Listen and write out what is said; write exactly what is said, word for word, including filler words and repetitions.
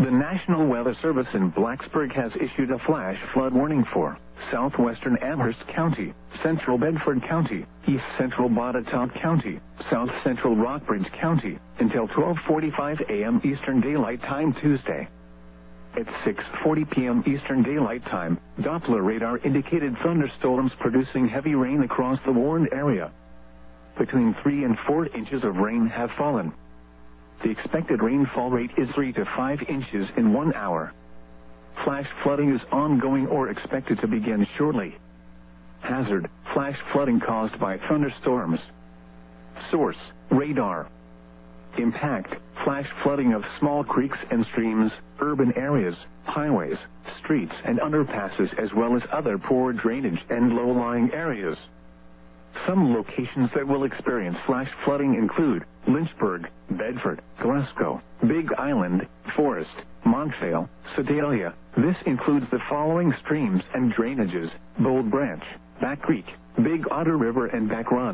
The National Weather Service in Blacksburg has issued a flash flood warning for southwestern Amherst County, central Bedford County, east central Botetourt County, south central Rockbridge County, until twelve forty-five a m Eastern Daylight Time Tuesday. At six forty p m Eastern Daylight Time, Doppler radar indicated thunderstorms producing heavy rain across the warned area. Between three and four inches of rain have fallen. The expected rainfall rate is three to five inches in one hour. Flash flooding is ongoing or expected to begin shortly. Hazard: flash flooding caused by thunderstorms. Source: radar. Impact: flash flooding of small creeks and streams, urban areas, highways, streets and underpasses, as well as other poor drainage and low-lying areas. Some locations that will experience flash flooding include Lynchburg, Bedford, Glasgow, Big Island, Forest, Montvale, Sedalia. This includes the following streams and drainages: Bold Branch, Back Creek, Big Otter River and Back Run.